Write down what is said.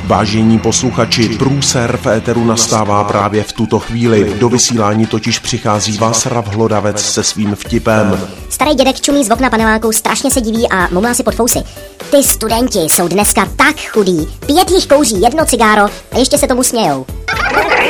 Vážení posluchači, průser v éteru nastává právě v tuto chvíli. Do vysílání totiž přichází Václav Hlodavec se svým vtipem. Starý dědek čumí z okna paneláku, strašně se diví a mumlá si pod fousy. Ty studenti jsou dneska tak chudí, 5 jich kouří 1 cigáro a ještě se tomu smějou.